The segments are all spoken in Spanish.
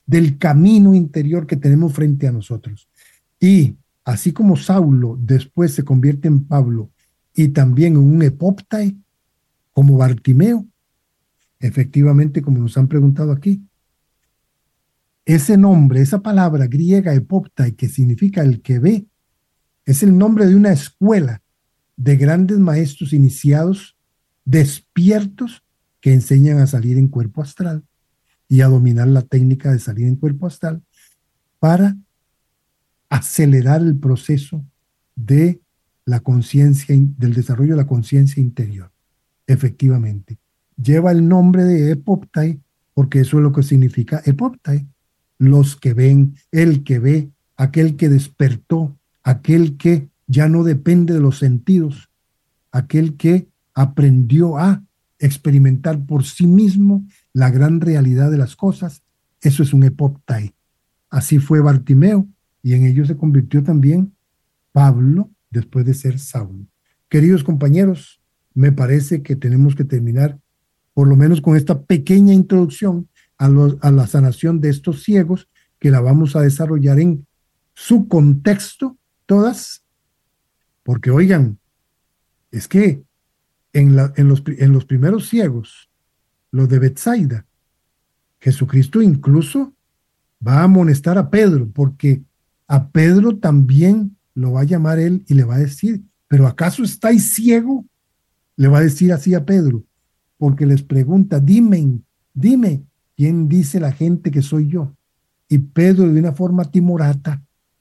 del camino interior que tenemos frente a nosotros. Y así como Saulo después se convierte en Pablo y también en un epóptae, como Bartimeo, efectivamente, como nos han preguntado aquí, ese nombre, esa palabra griega epóptae, que significa el que ve, es el nombre de una escuela de grandes maestros iniciados, despiertos, que enseñan a salir en cuerpo astral y a dominar la técnica de salir en cuerpo astral para acelerar el proceso de la conciencia, del desarrollo de la conciencia interior. Efectivamente, lleva el nombre de epoptai porque eso es lo que significa epoptai, los que ven, el que ve, aquel que despertó, aquel que ya no depende de los sentidos, aquel que aprendió a experimentar por sí mismo la gran realidad de las cosas. Eso es un epoptai. Así fue Bartimeo, y en ello se convirtió también Pablo después de ser Saulo. Queridos compañeros, me parece que tenemos que terminar por lo menos con esta pequeña introducción a la sanación de estos ciegos, que la vamos a desarrollar en su contexto todas, porque oigan, es que en los primeros ciegos, los de Betsaida, Jesucristo incluso va a amonestar a Pedro, porque a Pedro también lo va a llamar él y le va a decir, pero ¿acaso estáis ciego? Le va a decir así a Pedro, porque les pregunta, dime, ¿quién dice la gente que soy yo? Y Pedro, de una forma timorata,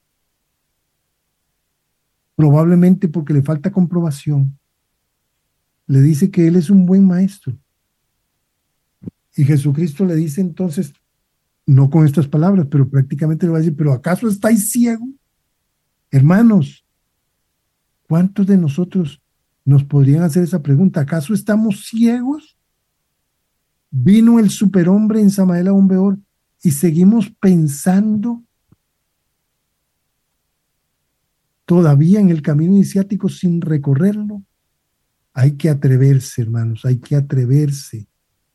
probablemente porque le falta comprobación, le dice que él es un buen maestro. Y Jesucristo le dice entonces, no con estas palabras, pero prácticamente le va a decir, pero ¿acaso estáis ciegos? Hermanos, ¿cuántos de nosotros nos podrían hacer esa pregunta? ¿Acaso estamos ciegos? Vino el superhombre en Samael Aún Weor y seguimos pensando todavía en el camino iniciático sin recorrerlo. Hay que atreverse, hermanos, hay que atreverse.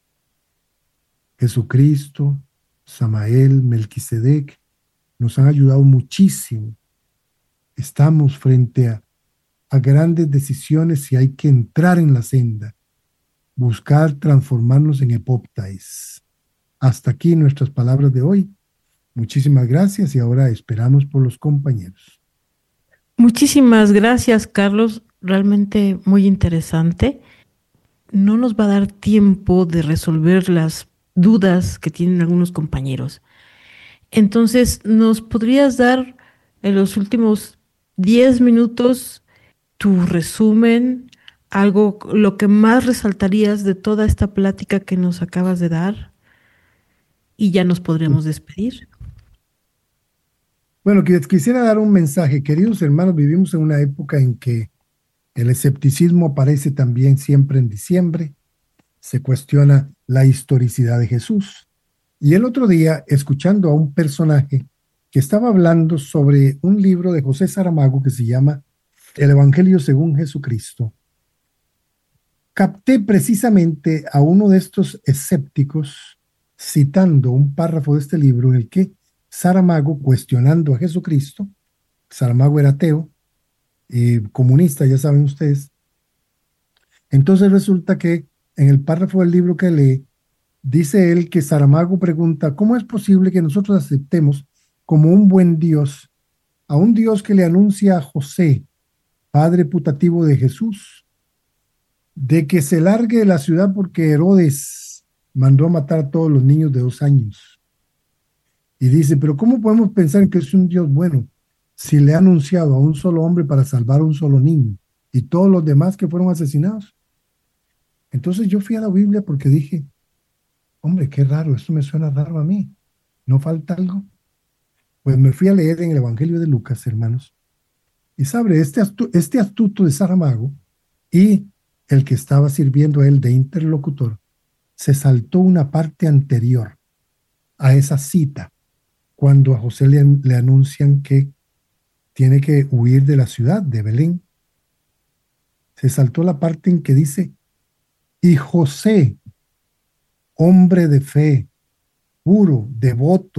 Jesucristo, Samael, Melquisedec nos han ayudado muchísimo. Estamos frente a grandes decisiones y hay que entrar en la senda, buscar transformarnos en epoptais. Hasta aquí nuestras palabras de hoy. Muchísimas gracias y ahora esperamos por los compañeros. Muchísimas gracias, Carlos. Realmente muy interesante. No nos va a dar tiempo de resolver las dudas que tienen algunos compañeros. Entonces, ¿nos podrías dar en los últimos 10 minutos tu resumen, algo, lo que más resaltarías de toda esta plática que nos acabas de dar? Y ya nos podremos despedir. Bueno, quisiera dar un mensaje. Queridos hermanos, vivimos en una época en que el escepticismo aparece también siempre en diciembre. Se cuestiona la historicidad de Jesús. Y el otro día, escuchando a un personaje que estaba hablando sobre un libro de José Saramago que se llama El Evangelio según Jesucristo, capté precisamente a uno de estos escépticos citando un párrafo de este libro en el que Saramago, cuestionando a Jesucristo, Saramago era ateo y comunista, ya saben ustedes, entonces resulta que en el párrafo del libro que lee, dice él que Saramago pregunta, ¿cómo es posible que nosotros aceptemos como un buen Dios a un Dios que le anuncia a José, padre putativo de Jesús, de que se largue de la ciudad porque Herodes mandó a matar a todos los niños de 2 años? Y dice, pero ¿cómo podemos pensar que es un Dios bueno si le ha anunciado a un solo hombre para salvar a un solo niño y todos los demás que fueron asesinados? Entonces yo fui a la Biblia porque dije, hombre, qué raro, esto me suena raro a mí. ¿No falta algo? Pues me fui a leer en el Evangelio de Lucas, hermanos. Y sabe, este astuto de Saramago y el que estaba sirviendo a él de interlocutor, se saltó una parte anterior a esa cita, cuando a José le anuncian que tiene que huir de la ciudad de Belén. Se saltó la parte en que dice, y José, hombre de fe, puro, devoto,